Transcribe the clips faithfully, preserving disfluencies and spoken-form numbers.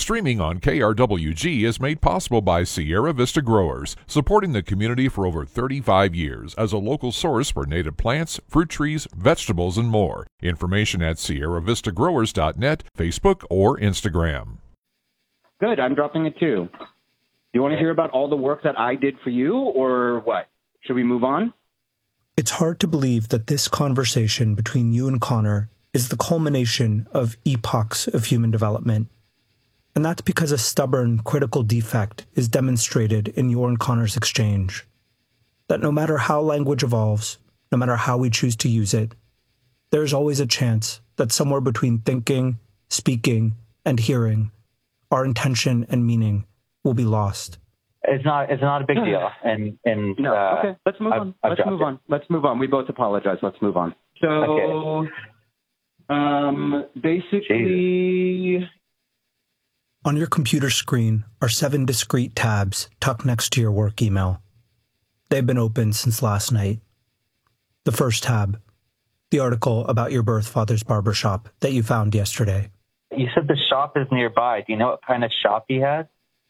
Streaming on K R W G is made possible by Sierra Vista Growers, supporting the community for over thirty-five years as a local source for native plants, fruit trees, vegetables, and more. Information at sierra vista growers dot net, Facebook, or Instagram. Good, I'm dropping it too. Do you want to hear about all the work that I did for you, or what? Should we move on? It's hard to believe that this conversation between you and Connor is the culmination of epochs of human development. And that's because a stubborn, critical defect is demonstrated in your and Connor's exchange. That no matter how language evolves, no matter how we choose to use it, there is always a chance that somewhere between thinking, speaking, and hearing, our intention and meaning will be lost. It's not. It's not a big deal. And and no. Uh, okay. Let's move I've, on. I've Let's move it. on. Let's move on. We both apologize. Let's move on. So, okay. um, basically, Jesus. On your computer screen are seven discrete tabs tucked next to your work email. They've been open since last night. The first tab, the article about your birth father's barbershop that you found yesterday. You said the shop is nearby. Do you know what kind of shop he has?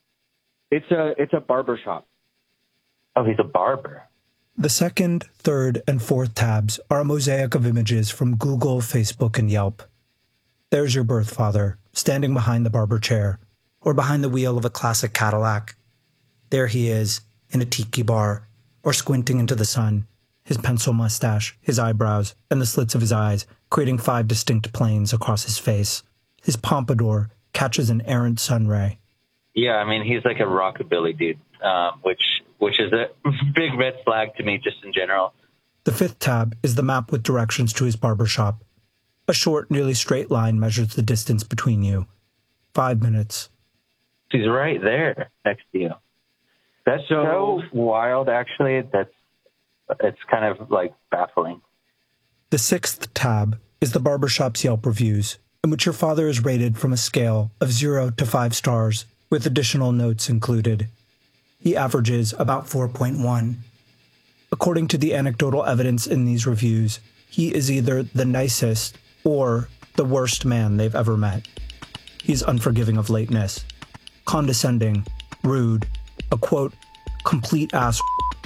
It's a it's a barber shop. Oh, he's a barber. The second, third, and fourth tabs are a mosaic of images from Google, Facebook, and Yelp. There's your birth father, standing behind the barber chair, or behind the wheel of a classic Cadillac. There he is, in a tiki bar, or squinting into the sun, his pencil mustache, his eyebrows, and the slits of his eyes creating five distinct planes across his face. His pompadour catches an errant sun ray. Yeah, I mean, he's like a rockabilly dude, um, which which is a big red flag to me just in general. The fifth tab is the map with directions to his barbershop. A short, nearly straight line measures the distance between you. Five minutes. He's right there next to you. That's so, so wild, actually. That's it's kind of like baffling. The sixth tab is the barbershop's Yelp reviews, in which your father is rated from a scale of zero to five stars, with additional notes included. He averages about four point one. According to the anecdotal evidence in these reviews, he is either the nicest or the worst man they've ever met. He's unforgiving of lateness, condescending, rude, a quote, complete ass,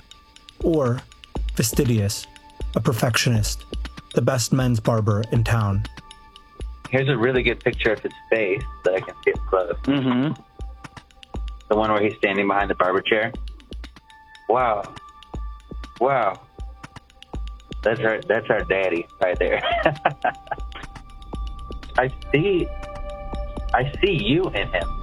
or fastidious, a perfectionist, the best men's barber in town. Here's a really good picture of his face that I can see up close. Mm-hmm. The one where he's standing behind the barber chair. Wow. Wow. That's our that's our daddy right there. I see I see you in him.